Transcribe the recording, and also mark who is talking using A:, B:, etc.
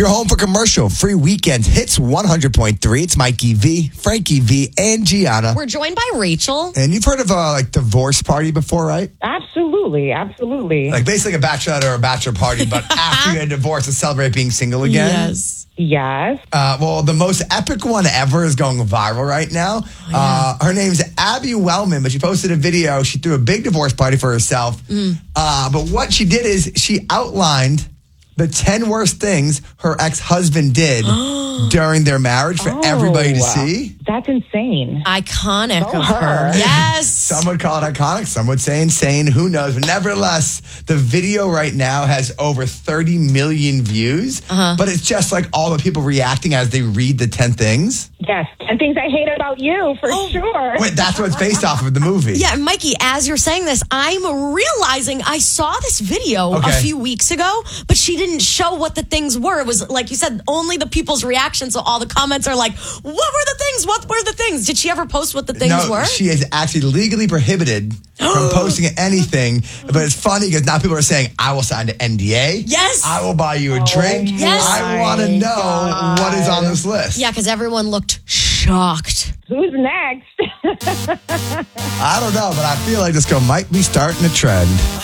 A: You're home for commercial free weekend hits 100.3. It's Mikey V, Frankie V, and Gianna.
B: We're joined by Rachel.
A: And you've heard of a divorce party before, right?
C: Absolutely.
A: Like basically a bachelorette or a bachelor party, but after you get divorced to celebrate being single again.
C: Yes.
A: Well, the most epic one ever is going viral right now. Her name's Abby Wellman, but she posted a video. She threw a big divorce party for herself. But what she did is she outlined the 10 worst things her ex-husband did during their marriage for everybody to see.
C: That's insane.
B: Iconic
C: Go
B: of
C: her.
B: her. Yes.
A: Some would call it iconic. Some would say insane. Who knows? But nevertheless, the video right now has over 30 million views. But it's just like all the people reacting as they read the 10 things.
C: Yes. 10 things I hate about you, for sure.
A: Wait, that's what it's based off of the movie.
B: Yeah, Mikey, as you're saying this, I'm realizing I saw this video a few weeks ago, but she didn't show what the things were. It was, like you said, only the people's reactions. So all the comments are like, what were the things? What were the things? Did she ever post what the things were?
A: She is actually legally prohibited from posting anything. But it's funny because now people are saying, I will sign an NDA.
B: Yes.
A: I will buy you a drink.
B: Yes.
A: I want to know what is on this list.
B: Yeah, because everyone looked shocked.
C: Who's next?
A: I don't know, but I feel like this girl might be starting a trend.